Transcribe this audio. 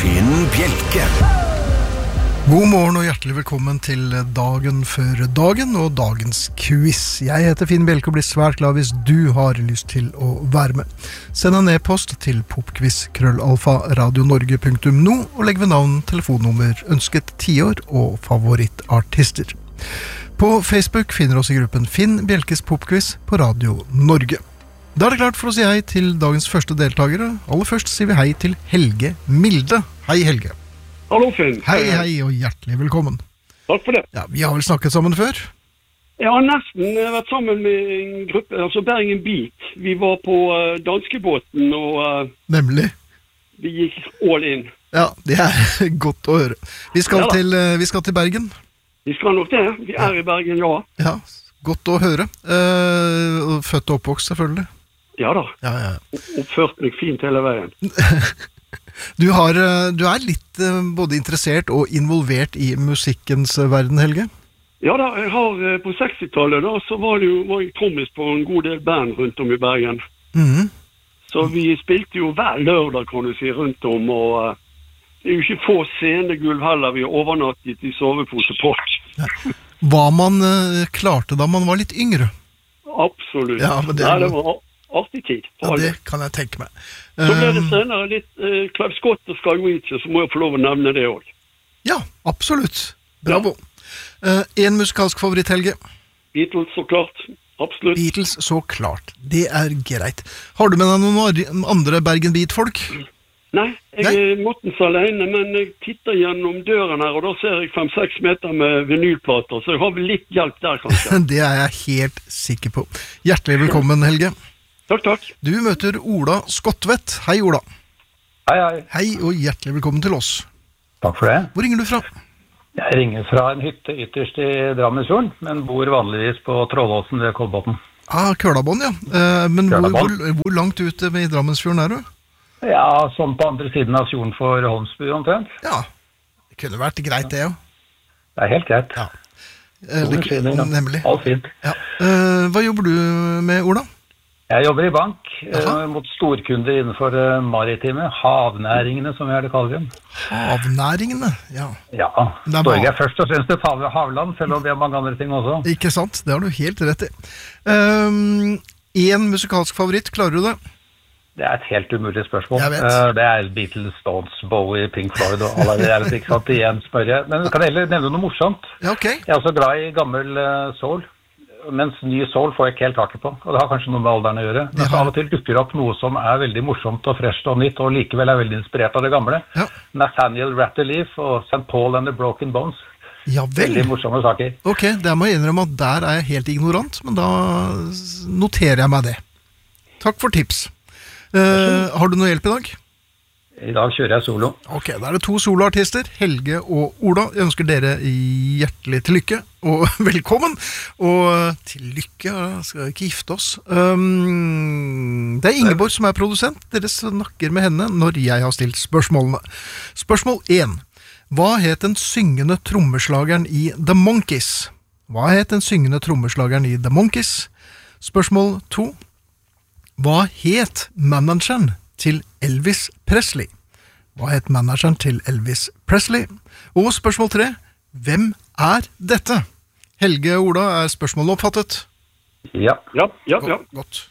Finn Bjelke. God morgen og hjertelig velkommen til dagen før dagen og dagens quiz. Jeg heter Finn Bjelke og blir svært glad hvis du har lyst til å være med. Send en e-post til popquiz@radionorge.no og legg ved navn, telefonnummer, ønsket tiår og favorittartister. På Facebook finner oss i gruppen Finn Bjelkes popquiz på Radio Norge. Da er det klart for å si hei til dagens første deltakere. Aller først sier vi hei til Helge Milde. Hei Helge. Hallo Finn. Hei og hjertelig velkommen. Takk for det. Ja, vi har vel snakket sammen før? Jeg har nesten vært sammen med en gruppe, altså Bergen Beat. Vi var på danskebåten og Nemlig. vi gikk all in. Ja, det er godt å høre. Vi skal til Bergen. Vi skal nok det. Vi er i Bergen, ja. Ja, godt å høre. Født og oppvokst selvfølgelig. Ja da. Ja. Oppført meg fint hele veien. Du er litt både interessert og involvert i musikkens verden, Helge? Ja da, jeg har på 60-tallet da, så var jeg trommis på en god del band rundt om i Bergen. Så vi spilte jo hver lørdag, kan du si, rundt om, og det er jo ikke få scenegulv heller. Vi har overnattet i sovepose på. Ja. Hva man klarte da man var litt yngre? Absolutt. Ja, men det var artig tid. Ja, det kan jeg tenke meg. Så ble det senere litt Clive Scott og Sky Weezer, så må jeg få lov å nevne det også. Ja, absolutt. Bravo. En musikalsk favoritt, Helge? Beatles, så klart. Absolutt. Beatles, så klart. Det er greit. Har du med deg noen andre Bergen Beat-folk? Nei, jeg er mottens alene, men jeg titter gjennom døren her, og da ser jeg 5-6 meter med vinylplater, så jeg har vel litt hjelp der, kanskje. Det er jeg helt sikker på. Hjertelig velkommen, Helge. Takk. Du møter Ola Skottvedt. Hei, Ola. Hei. Hei, og hjertelig velkommen til oss. Takk for det. Hvor ringer du fra? Jeg ringer fra en hytte ytterst i Drammensfjorden, men bor vanligvis på Trollåsen ved Kolbotn. Kølabånd, ja. Men hvor langt ute i Drammensfjorden er du? Ja, sånn på andre siden av fjorden for Holmsbu omtrent. Ja, det kunne vært greit det, jo. Det er helt greit. Ja. Nemlig. Alt fint. Ja. Hva jobber du med, Ola? Jeg jobber i bank mot storkunder innenfor maritime, havnæringene som vi har det kaller dem. Havnæringene, ja. Ja, Storge er først og fremst et havland, selv om vi har mange andre ting også. Ikke sant, det har du helt rett i. En musikalsk favoritt, klarer du det? Det er et helt umulig spørsmål. Det er Beatles, Stones, Bowie, Pink Floyd og alle det er ikke sant igjen spørre. Men kan jeg heller nevne noe morsomt? Ja, ok. Jeg er også glad i gammel soul, mens ny soul får jeg ikke helt taket på. Og det har kanskje noe med alderen å gjøre. Men så av og til dukker opp noe som er veldig morsomt og fresht og nytt, og likevel er veldig inspirert av det gamle. Ja. Nathaniel Rateliff og St. Paul and the Broken Bones. Ja vel. Veldig morsomme saker. Ok, der må jeg innrømme at der er jeg helt ignorant, men da noterer jeg meg det. Takk for tips. Har du noe hjelp i dag? I dag kjører jeg solo. Ok, da er det 2 soloartister, Helge og Ola. Jeg ønsker dere hjertelig til lykke og velkommen. Og til lykke, skal vi ikke gifte oss. Det er Ingeborg som er produsent. Dere snakker med henne når jeg har stilt spørsmålene. Spørsmål 1. Hva het den syngende trommeslageren i The Monkees? Spørsmål 2. Hva het manageren til Elvis Presley? Og spørsmål 3. Hvem er dette? Helge og Ola, er spørsmålet oppfattet? Ja. Godt.